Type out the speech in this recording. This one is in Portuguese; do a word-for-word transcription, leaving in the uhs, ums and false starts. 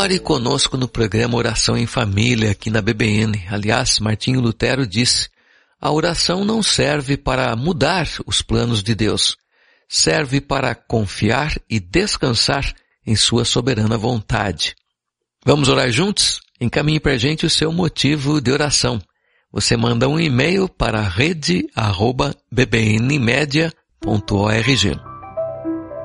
Ore conosco no programa Oração em Família, aqui na B B N. Aliás, Martinho Lutero disse, a oração não serve para mudar os planos de Deus, serve para confiar e descansar em sua soberana vontade. Vamos orar juntos? Encaminhe para a gente o seu motivo de oração. Você manda um e-mail para rede arroba b b n media ponto org.